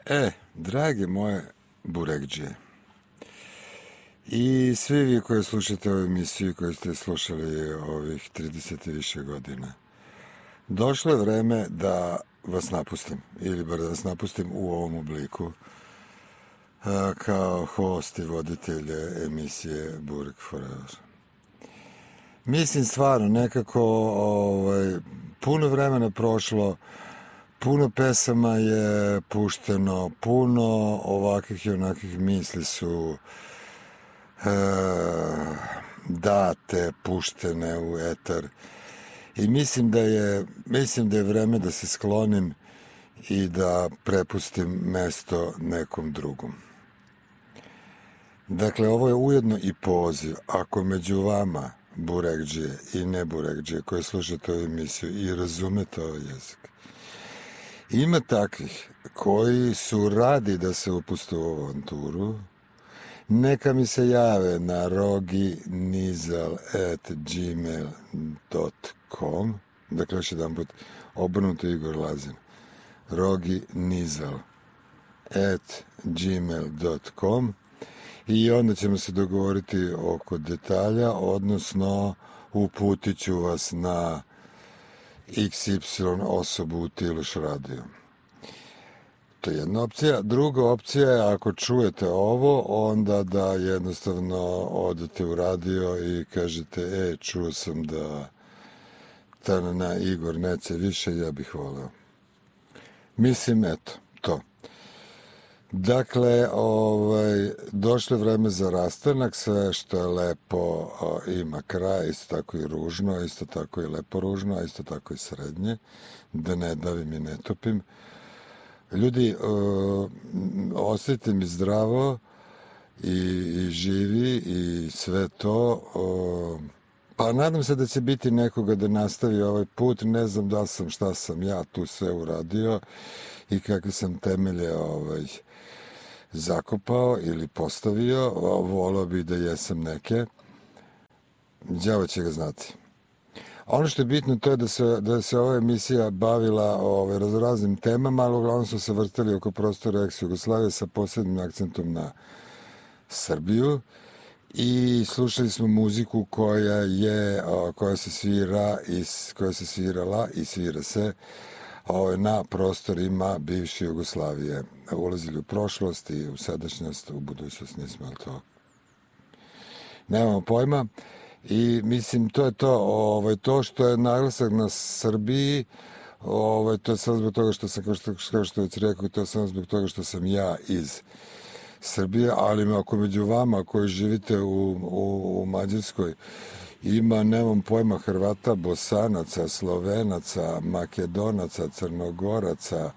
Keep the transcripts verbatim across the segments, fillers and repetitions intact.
E, drage moje burekđije i svi vi koji slušate ovu emisiju, koji ste slušali ovih trideset i više godina, došlo je vreme da vas napustim, ili bar da vas napustim u ovom obliku, kao host i voditelj emisije Burek Forever. Mislim stvarno, nekako ovaj, puno vremena prošlo, puno pesama je pušteno, puno ovakvih i onakvih misli su e, date, puštene u etar. I mislim da je, mislim da je vreme da se sklonim i da prepustim mesto nekom drugom. Dakle, ovo je ujedno i poziv. Ako među vama, burekđije i ne burekđije, koji slušate ovu emisiju i razumete ovaj jezik, ima takvih koji su radi da se upuste u ovu avanturu, neka mi se jave na roginizal at gmail dot com. Dakle, još jedan put, obrnuto Igor Lazin. roginizal at gmail dot com i onda ćemo se dogovoriti oko detalja, odnosno uputit ću vas na iks ipsilon osobu u Tiluš radio. To je jedna opcija. Druga opcija je, ako čujete ovo, onda da jednostavno odete u radio i kažete, e, čuo sam da tanana Igor neće više, ja bih voleo. Mislim, eto, to. Dakle, ovaj, došlo je vreme za rastanak, sve što je lepo ima kraj, isto tako i ružno, isto tako i lepo ružno, a isto tako i srednje, da ne davim i ne topim. Ljudi, uh, osjetite mi zdravo i, i živi i sve to. Uh, pa nadam se da će biti nekoga da nastavi ovaj put. Ne znam da sam, šta sam ja tu sve uradio i kakve sam temelje ovaj, zakopao ili postavio. Volao bi da jesam neke. Đavo će ga znati. Ono što je bitno to je da se, da se ova emisija bavila ove, raznim temama, ali uglavnom su se vrtali oko prostora ex-Jugoslavije sa posebnim akcentom na Srbiju i slušali smo muziku koja je, koja se svira i koja se svirala i svira se ove, na prostorima bivše Jugoslavije. Ulazili u prošlost i u sadašnjost, u budućnost nismo, ali to nemamo pojma. I mislim, to je to, ovaj, to što je naglasak na Srbiji, ovaj, to je samo zbog toga što sam, kao što, kao što već rekao, to je samo zbog toga što sam ja iz Srbije, ali ako među vama koji živite u, u, u Mađarskoj ima, nemam pojma, Hrvata, Bosanaca, Slovenaca, Makedonaca, Crnogoraca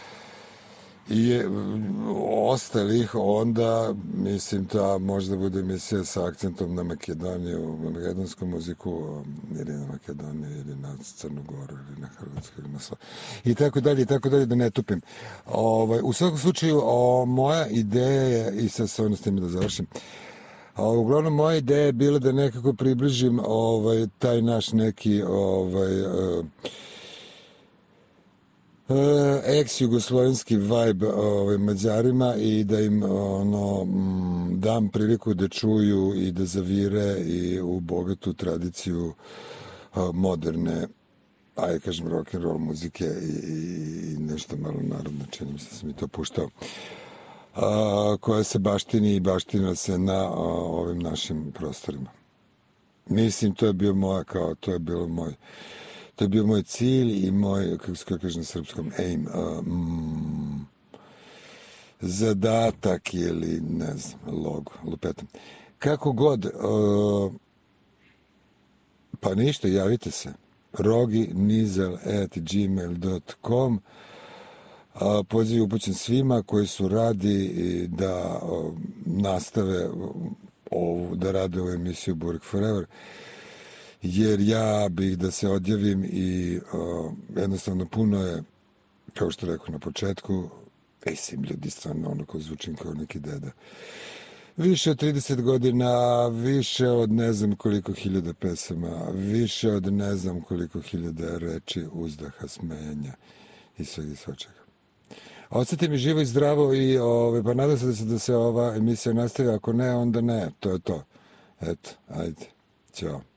i ostalih, onda mislim da možda bude emisija sa akcentom na Makedoniju, na makedonsku muziku, ili na Makedoniju, ili na Crnu Goru, ili na Hrvatsku, ili na Sloveniju, i tako dalje, i tako dalje, da ne tupim. Ovaj, u svakom slučaju, o, moja ideja je, i sad se ono s tim da završim, a, uglavnom moja ideja je bila da nekako približim ovaj, taj naš neki ovaj, uh, Uh, ex-jugoslovenski vibe ovaj, Mađarima i da im ono, m, dam priliku da čuju i da zavire i u bogatu tradiciju uh, moderne, ajde kažem, rock'n'roll muzike i, i, i nešto malo narodno, čini mi se da sam i to puštao, uh, koja se baštini i baština se na uh, ovim našim prostorima. Mislim, to je bio moja, kao, to je bilo moj To je bio moj cilj i moj, kako se kaže na srpskom, aim, um, zadatak ili, ne znam, logo, lupetam. Kako god, uh, pa ništa, javite se. roginizal at gmail dot com. Uh, poziv upućen svima koji su radi da uh, nastave ovu, da rade ovu emisiju Burek Forever, jer ja bih da se odjavim i uh, jednostavno puno je, kao što rekao na početku, esim ljudi, stvarno ono ko zvučim kao neki deda. Više od trideset godina, više od ne znam koliko hiljada pesama, više od ne znam koliko hiljada reči, uzdaha, smenja i svega i svačega. Osjeti mi živo i zdravo i ove, pa nadam se da se, da se ova emisija nastavi, ako ne, onda ne, to je to. Eto, ajde, ćao.